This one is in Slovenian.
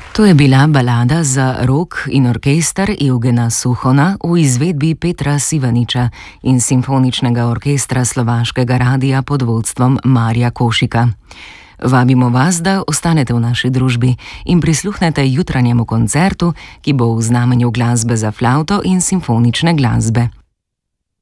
To je bila balada za rok in orkester Evgena Suhona v izvedbi Petra Sivaniča in Simfoničnega orkestra Slovaškega radia pod vodstvom Marja Košika. Vabimo vas, da ostanete v naši družbi in prisluhnete jutranjemu koncertu, ki bo v znamenju glasbe za flavto in simfonične glasbe.